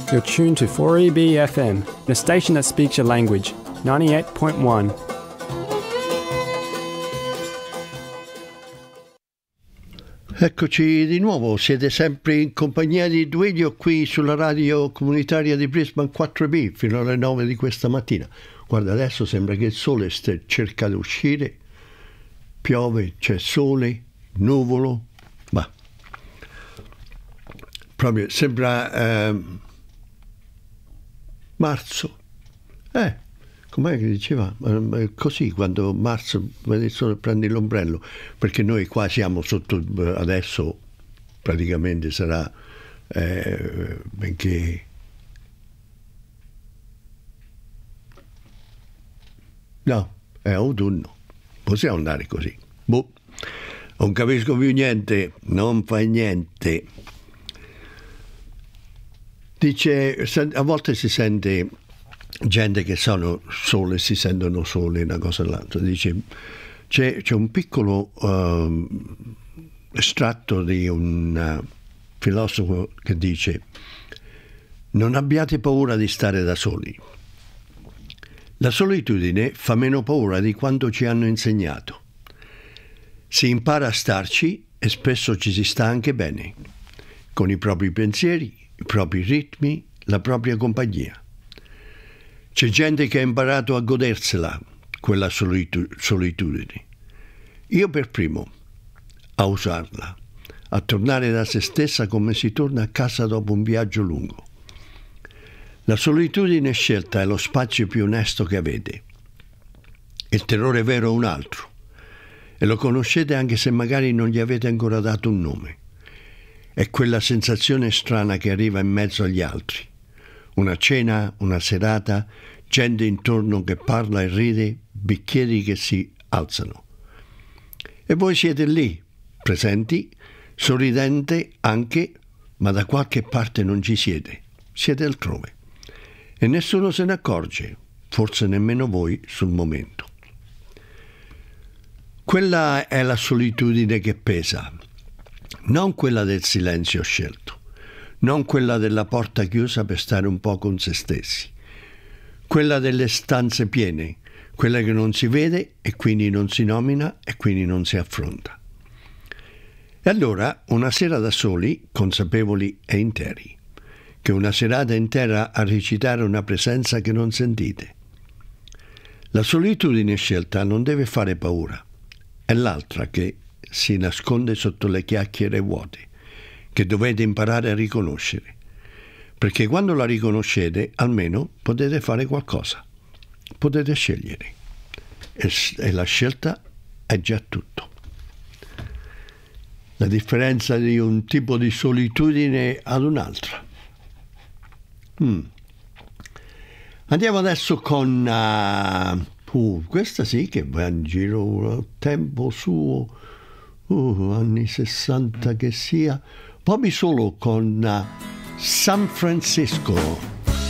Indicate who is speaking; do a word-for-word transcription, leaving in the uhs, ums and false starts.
Speaker 1: You're tuned to four E B F M, the station that speaks your language, ninety-eight point one.
Speaker 2: Eccoci di nuovo, siete sempre in compagnia di Duilio qui sulla radio comunitaria di Brisbane quattro B fino alle nove di questa mattina. Guarda, adesso sembra che il sole st- cerca di uscire, piove, c'è sole, nuvolo, ma proprio sembra eh, marzo. Eh, com'è che diceva? Eh, così, quando marzo vedi il sole prendi l'ombrello, perché noi qua siamo sotto, adesso praticamente sarà, eh, benché no, è autunno, possiamo andare così. Boh, non capisco più niente, non fa niente. Dice, a volte si sente gente che sono sole, si sentono sole, una cosa o l'altra. Dice, c'è, c'è un piccolo uh, estratto di un uh, filosofo che dice: non abbiate paura di stare da soli. La solitudine fa meno paura di quanto ci hanno insegnato. Si impara a starci e spesso ci si sta anche bene, con i propri pensieri, i propri ritmi, la propria compagnia. C'è gente che ha imparato a godersela, quella solitu- solitudine. Io per primo, a usarla, a tornare da se stessa come si torna a casa dopo un viaggio lungo. La solitudine scelta è lo spazio più onesto che avete. Il terrore vero è un altro, e lo conoscete anche se magari non gli avete ancora dato un nome. È quella sensazione strana che arriva in mezzo agli altri. Una cena, una serata, gente intorno che parla e ride, bicchieri che si alzano. E voi siete lì, presenti, sorridente anche, ma da qualche parte non ci siete, siete altrove. E nessuno se ne accorge, forse nemmeno voi sul momento. Quella è la solitudine che pesa, non quella del silenzio scelto, non quella della porta chiusa per stare un po' con se stessi, quella delle stanze piene, quella che non si vede e quindi non si nomina e quindi non si affronta. E allora, una sera da soli, consapevoli e interi, che una serata intera a recitare una presenza che non sentite. La solitudine scelta non deve fare paura, è l'altra che si nasconde sotto le chiacchiere vuote, che dovete imparare a riconoscere, perché quando la riconoscete almeno potete fare qualcosa, potete scegliere, e, e la scelta è già tutto. La differenza di un tipo di solitudine ad un'altra. Hmm. Andiamo adesso con uh, uh, questa sì che va in giro tempo suo, uh, anni sessanta che sia, proprio solo con uh, San Francisco.